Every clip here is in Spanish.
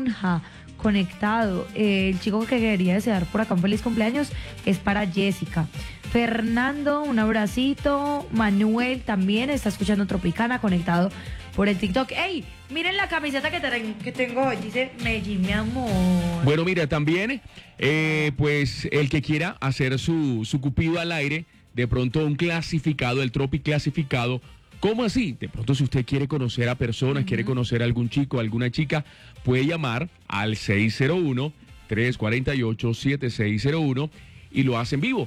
Tunja, conectado. El chico que quería desear por acá un feliz cumpleaños es para Jessica. Fernando, un abracito. Manuel también está escuchando Tropicana, conectado por el TikTok. ¡Ey! Miren la camiseta que tengo hoy. Dice Medellín, mi amor. Bueno, mira, también, pues el que quiera hacer su cupido al aire, de pronto un clasificado, el Tropi clasificado. ¿Cómo así? De pronto, si usted quiere conocer a personas, quiere conocer a algún chico, alguna chica, puede llamar al 601-348-7601 y lo hace en vivo.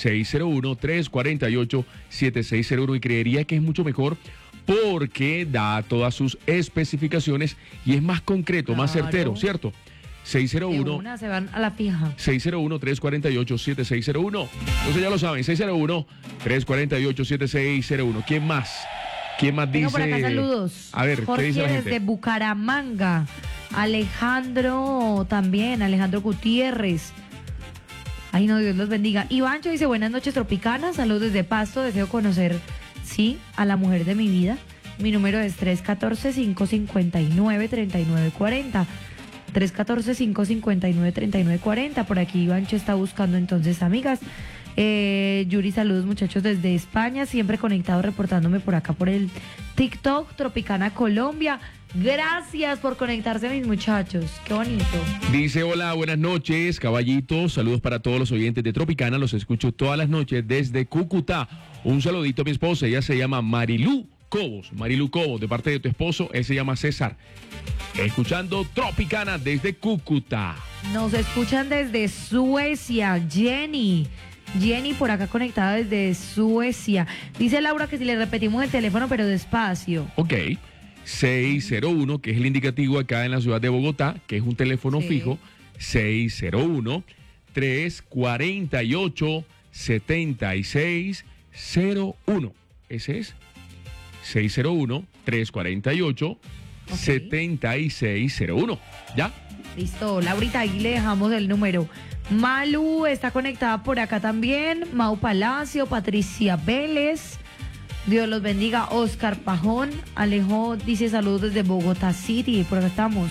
601-348-7601, y creería que es mucho mejor porque da todas sus especificaciones y es más concreto, más certero, ¿cierto? 601. Una se van a la fija. 601-348-7601. Entonces ya lo saben, 601-348-7601. ¿Quién más? ¿Quién más dice? Tengo por acá saludos. A ver, Jorge, ¿qué dice la gente? desde Bucaramanga. Alejandro también, Alejandro Gutiérrez. Ay, no, Dios los bendiga. Ivancho dice, buenas noches, Tropicanas. Saludos desde Pasto. Deseo conocer, sí, a la mujer de mi vida. Mi número es 314-559-3940. 314-559-3940. Por aquí Ivancho está buscando entonces amigas. Yuri, saludos muchachos desde España, siempre conectado, reportándome por acá por el TikTok, Tropicana Colombia. Gracias por conectarse, mis muchachos, qué bonito. Dice, hola, buenas noches, caballitos, saludos para todos los oyentes de Tropicana, los escucho todas las noches desde Cúcuta. Un saludito a mi esposa, ella se llama Marilú Cobos, de parte de tu esposo, él se llama César. Escuchando Tropicana desde Cúcuta. Nos escuchan desde Suecia, Jenny por acá conectada desde Suecia. Dice Laura que si le repetimos el teléfono, pero despacio. Ok, 601, que es el indicativo acá en la ciudad de Bogotá, que es un teléfono fijo, 601-348-7601. Ese es 601-348-7601. ¿Ya? Listo, Laurita, ahí le dejamos el número. Malu está conectada por acá también. Mau Palacio, Patricia Vélez. Dios los bendiga. Oscar Pajón. Alejo dice saludos desde Bogotá City. Por acá estamos.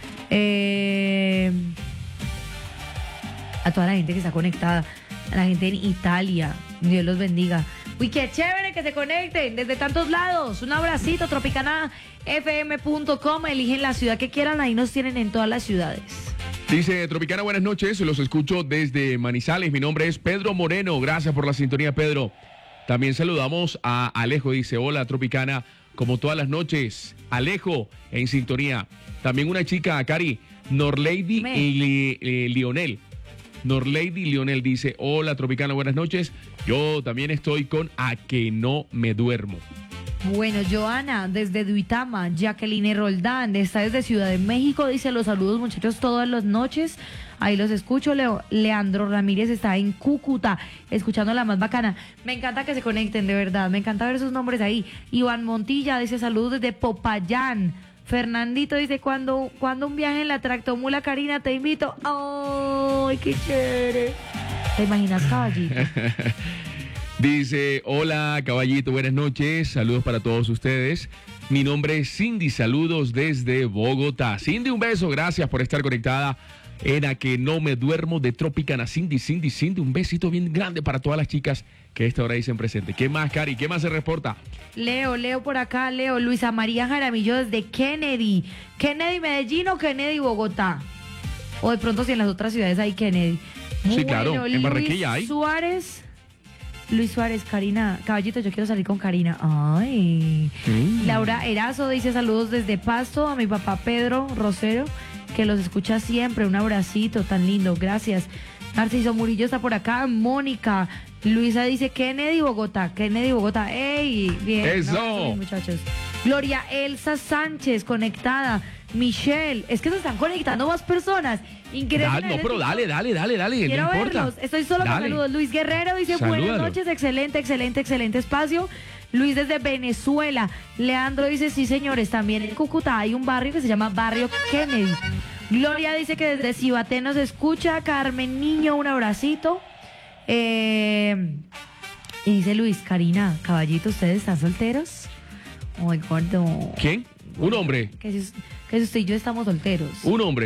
A toda la gente que está conectada. A la gente en Italia. Dios los bendiga. Uy, qué chévere que se conecten desde tantos lados. Un abracito, tropicanafm.com. Eligen la ciudad que quieran, ahí nos tienen en todas las ciudades. Dice Tropicana, buenas noches, los escucho desde Manizales. Mi nombre es Pedro Moreno, gracias por la sintonía, Pedro. También saludamos a Alejo, dice, hola Tropicana, como todas las noches. Alejo, en sintonía. También una chica, Cari, Norlady y Lionel. Norlady Lionel dice, hola Tropicana, buenas noches. Yo también estoy con A que no me duermo. Bueno, Joana, desde Duitama. Jacqueline Roldán, está desde Ciudad de México, dice los saludos muchachos todas las noches. Ahí los escucho. Leandro Ramírez está en Cúcuta, escuchando la más bacana. Me encanta que se conecten, de verdad. Me encanta ver sus nombres ahí. Iván Montilla dice saludos desde Popayán. Fernandito dice, cuando un viaje en la tractomula, Karina, te invito. ¡Ay, qué chévere! ¿Te imaginas, caballito? Dice, hola caballito, buenas noches, saludos para todos ustedes. Mi nombre es Cindy, saludos desde Bogotá. Cindy, un beso, gracias por estar conectada en A que no me duermo de Tropicana. Cindy, un besito bien grande para todas las chicas que a esta hora dicen presente. ¿Qué más, Cari? ¿Qué más se reporta? Leo por acá, Luisa María Jaramillo desde Kennedy. ¿Kennedy Medellín o Kennedy Bogotá? O de pronto si en las otras ciudades hay Kennedy. Sí, claro, en Barranquilla hay. Luis Suárez, Karina, caballito, yo quiero salir con Karina. Ay. Laura Erazo dice saludos desde Pasto a mi papá Pedro Rosero, que los escucha siempre. Un abracito tan lindo, gracias. Narciso Murillo está por acá. Mónica, Luisa dice Kennedy, Bogotá. ¡Ey! Bien. ¡Eso! No, muchachos. Gloria Elsa Sánchez, conectada. Michelle, es que se están conectando más personas. Increíble. No, pero dale. Quiero no verlos. importa. Estoy solo con saludos. Luis Guerrero dice buenas noches, excelente espacio. Luis desde Venezuela. Leandro dice sí señores, también en Cúcuta hay un barrio que se llama Barrio Kennedy. Gloria dice que desde Cibaté nos escucha. Carmen Niño, un abracito. Y dice Luis, Karina, caballito, ¿ustedes están solteros? Ay, gordo. ¿Quién? Un hombre. Que si usted y yo estamos solteros. Un hombre.